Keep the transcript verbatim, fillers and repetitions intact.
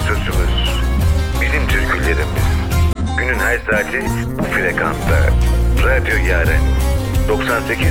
Atasözümüz, bizim türkülerimiz. Günün her saati bu frekansta. Radyo Yaren doksan sekiz